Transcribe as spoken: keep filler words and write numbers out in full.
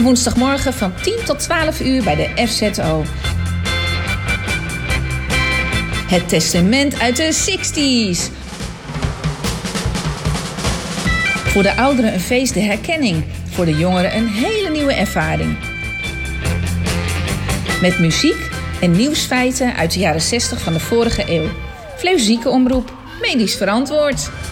Elke woensdagmorgen van tien tot twaalf uur bij de F Z O. Het testament uit de zestig's. Voor de ouderen een feest der herkenning. Voor de jongeren een hele nieuwe ervaring. Met muziek en nieuwsfeiten uit de jaren zestig van de vorige eeuw. Fleuzieke omroep, medisch verantwoord.